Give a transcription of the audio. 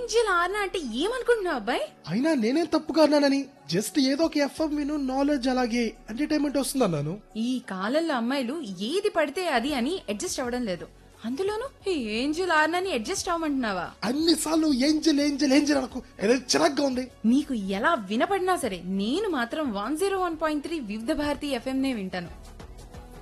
Angel ఆర్నా అంటే ఏమనుకుంటున్నావు అబ్బాయి? అయినా నేనేం తప్పుగా అన్నానని? జస్ట్ ఏదో ఒక ఎఫ్ఎం విను, నాలెడ్జ్ అలాగే ఎంటర్టైన్మెంట్ వస్తుంది అన్నాను. ఈ కాలంలో అమ్మాయిలు ఏది పడితే అది అని అడ్జస్ట్ అవ్వడం లేదు. అందులోనూ ఈ ఏంజల్ ఆర్నాని అడ్జస్ట్ అవ్వమంటున్నావా? అన్నిసార్లు ఏంజల్ ఏంజల్ ఏంజల్ అనుకో, ఏదో చిరాగ్గా ఉంది. నీకు ఎలా వినపడినా సరే నేను మాత్రం 101.3 వివిధ భారతి ఎఫ్ఎం నే వింటాను.